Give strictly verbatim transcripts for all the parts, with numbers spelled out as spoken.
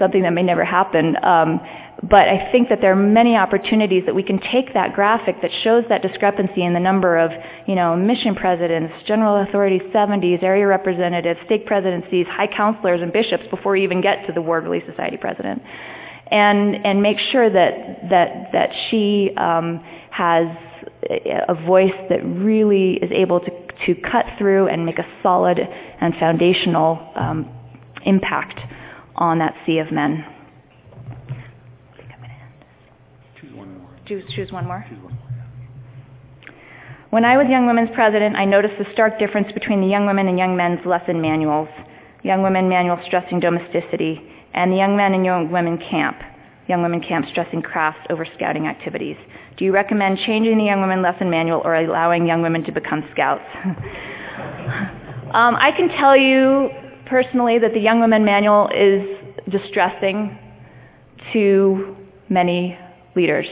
something that may never happen. Um, but I think that there are many opportunities that we can take that graphic that shows that discrepancy in the number of, you know, mission presidents, general authorities seventies, area representatives, stake presidencies, high counselors, and bishops before we even get to the Ward Relief Society president. And, and make sure that, that, that she um, has a voice that really is able to, to cut through and make a solid and foundational um, impact on that sea of men. Choose one more. Choose, choose one more? Choose one more, yeah. When I was Young Women's president, I noticed the stark difference between the Young Women and Young Men's lesson manuals. Young Women manual stressing domesticity, and the Young Men and Young Women camp. Young Women camp stressing crafts over scouting activities. Do you recommend changing the Young Women lesson manual or allowing young women to become scouts? um, I can tell you personally that the Young Women manual is distressing to many leaders.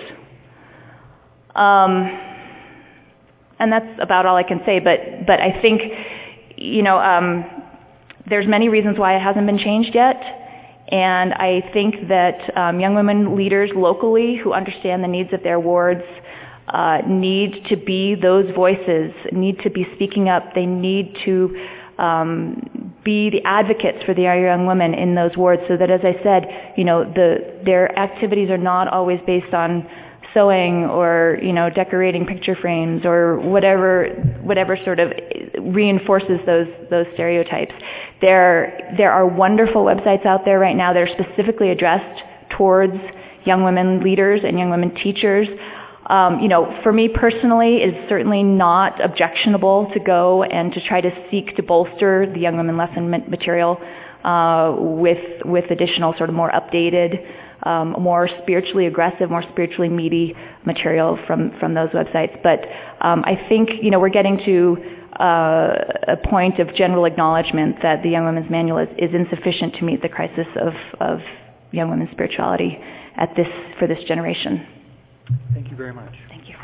Um, and that's about all I can say, but, but I think, you know, um, there's many reasons why it hasn't been changed yet. And I think that um, young women leaders locally who understand the needs of their wards uh, need to be those voices, need to be speaking up. They need to um, be the advocates for the young women in those wards, so that, as I said, you know, the, their activities are not always based on sewing or, you know, decorating picture frames or whatever whatever sort of reinforces those those stereotypes. There there are wonderful websites out there right now that are specifically addressed towards young women leaders and young women teachers. Um, you know, for me personally, it's certainly not objectionable to go and to try to seek to bolster the young women lesson material uh, with with additional sort of more updated, um, more spiritually aggressive, more spiritually meaty material from, from those websites. But um, I think, you know, we're getting to uh, a point of general acknowledgement that the Young Women's Manual is, is insufficient to meet the crisis of, of young women's spirituality at this for this generation. Thank you very much. Thank you.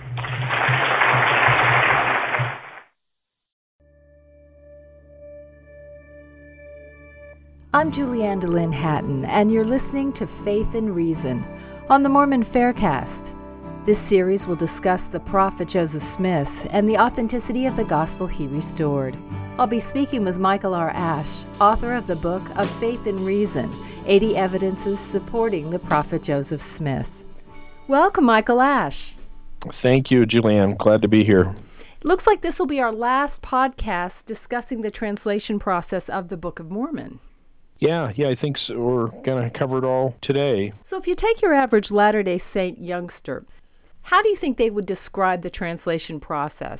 I'm Julianne DeLynn Hatton, and you're listening to Faith and Reason on the Mormon Faircast. This series will discuss the prophet Joseph Smith and the authenticity of the gospel he restored. I'll be speaking with Michael R. Ash, author of the book Of Faith and Reason, eighty Evidences Supporting the Prophet Joseph Smith. Welcome, Michael Ash. Thank you, Julianne. Glad to be here. It looks like this will be our last podcast discussing the translation process of the Book of Mormon. Yeah, yeah, I think so. We're going to cover it all today. So if you take your average Latter-day Saint youngster, how do you think they would describe the translation process?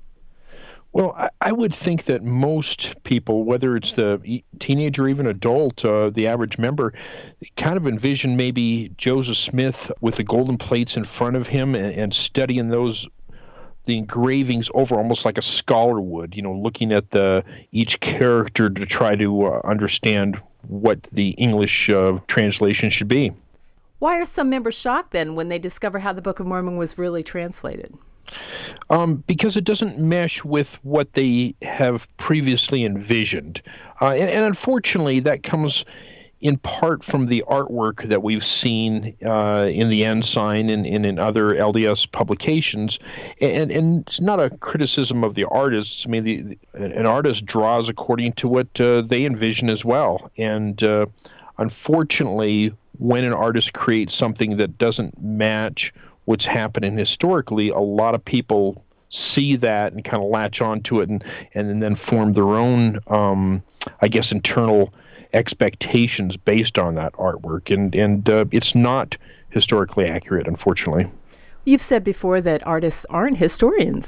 Well, I, I would think that most people, whether it's the teenager or even adult, uh, the average member, kind of envision maybe Joseph Smith with the golden plates in front of him and, and studying those, the engravings over almost like a scholar would, you know, looking at the each character to try to uh, understand what the English uh, translation should be. Why are some members shocked then when they discover how the Book of Mormon was really translated? Um, because it doesn't mesh with what they have previously envisioned. Uh, and, and unfortunately, that comes in part from the artwork that we've seen uh, in the Ensign and, and in other L D S publications. And, and it's not a criticism of the artists. I mean, the, an artist draws according to what uh, they envision as well. And uh, unfortunately, when an artist creates something that doesn't match what's happening historically, a lot of people see that and kind of latch onto it and, and then form their own, um, I guess, internal expectations based on that artwork. And, and uh, it's not historically accurate, unfortunately. You've said before that artists aren't historians.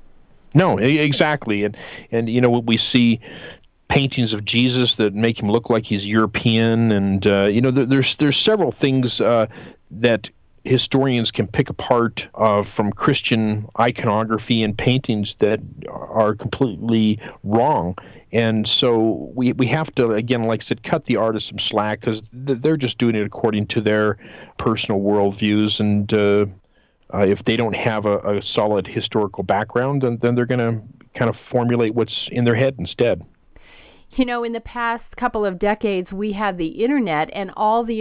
No, exactly. And, and you know, we see paintings of Jesus that make him look like he's European. And, uh, you know, there, there's, there's several things uh, that historians can pick apart uh, from Christian iconography and paintings that are completely wrong. And so we we have to, again, like I said, cut the artists some slack because they're just doing it according to their personal worldviews. And uh, uh, if they don't have a, a solid historical background, then, then they're going to kind of formulate what's in their head instead. You know, in the past couple of decades, we have the internet, and all the